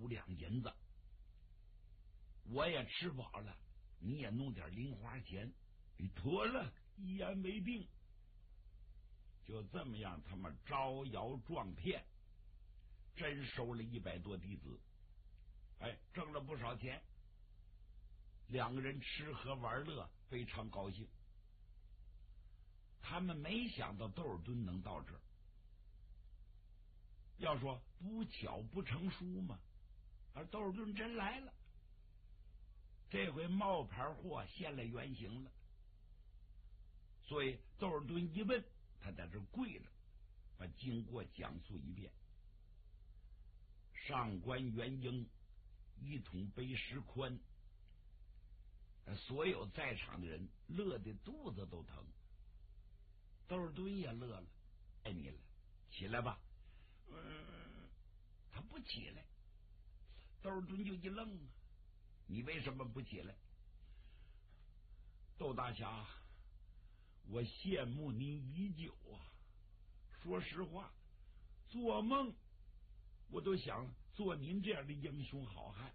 两银子，我也吃饱了，你也弄点零花钱，妥了，一言为定。就这么样，他们招摇撞骗，真收了100多弟子，挣了不少钱。两个人吃喝玩乐，非常高兴。他们没想到窦尔敦能到这儿，要说不巧不成书嘛，而窦尔敦真来了，这回冒牌货现了原形了。所以窦尔敦一问，他在这跪着，把经过讲述一遍。上官元婴一统背石宽，所有在场的人乐得肚子都疼。窦尔敦也乐了，爱你了，起来吧。他不起来。窦尔敦就一愣啊，你为什么不起来？窦大侠，我羡慕您已久啊，说实话，做梦我都想做您这样的英雄好汉。